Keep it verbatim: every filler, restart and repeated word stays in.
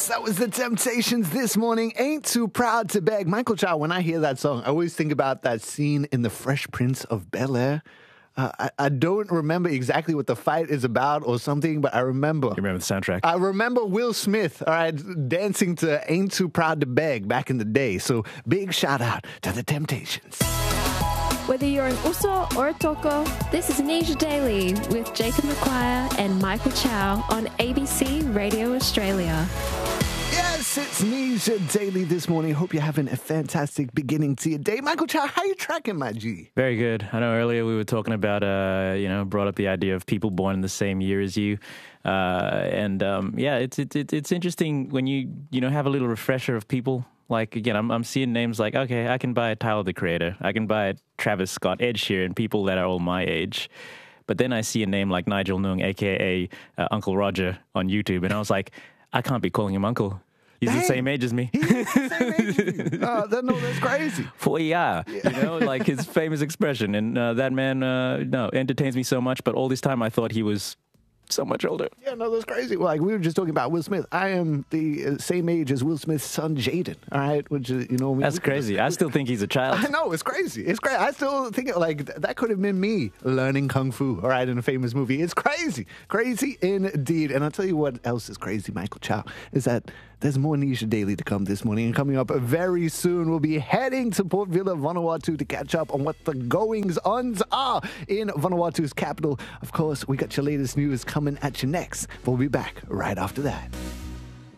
That was The Temptations this morning. Ain't Too Proud to Beg. Michael Chow, when I hear that song, I always think about that scene in The Fresh Prince of Bel-Air. Uh, I, I don't remember exactly what the fight is about or something, but I remember. You remember the soundtrack? I remember Will Smith, all right, dancing to Ain't Too Proud to Beg back in the day. So big shout out to The Temptations. Whether you're an Uso or a Toko, this is Nisha Daily with Jacob McQuire and Michael Chow on A B C Radio Australia. Yes, it's Nisha Daily this morning. Hope you're having a fantastic beginning to your day. Michael Chow, how you tracking, my G? Very good. I know earlier we were talking about, uh, you know, brought up the idea of people born in the same year as you. Uh, and, um, yeah, it's, it's, it's interesting when you, you know, have a little refresher of people. Like, again, I'm I'm seeing names like, okay, I can buy Tyler, the Creator. I can buy Travis Scott, Ed Sheeran, people that are all my age. But then I see a name like Nigel Nung, a k a. Uh, Uncle Roger, on YouTube. And I was like, I can't be calling him Uncle. He's Dang. the same age as me. He's the same age as you. Uh, that, no, that's crazy. For yeah, yeah, you know, like his famous expression. And uh, that man, uh, no, entertains me so much. But all this time I thought he was so much older. Yeah, no, that's crazy. Well, like we were just talking about Will Smith. I am the uh, same age as Will Smith's son, Jaden. All right, which is, you know, that's we crazy. Just, I still think he's a child. I know, it's crazy. It's crazy. I still think like th- that could have been me learning kung fu. All right, in a famous movie. It's crazy, crazy indeed. And I'll tell you what else is crazy, Michael Chow, is that there's more Nisha Daily to come this morning. And coming up very soon, we'll be heading to Port Vila, Vanuatu to catch up on what the goings-ons are in Vanuatu's capital. Of course, we got your latest news coming at you next. We'll be back right after that.